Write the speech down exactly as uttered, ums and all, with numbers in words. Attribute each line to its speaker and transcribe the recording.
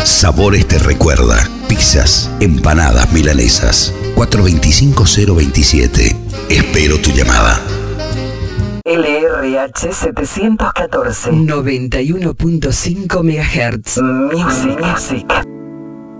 Speaker 1: Sabores te recuerda. Pizzas, empanadas, milanesas. cuatro dos cinco cero dos siete. Espero tu llamada.
Speaker 2: L R H setecientos catorce.
Speaker 3: noventa y uno punto cinco megahertz.
Speaker 2: Music, music.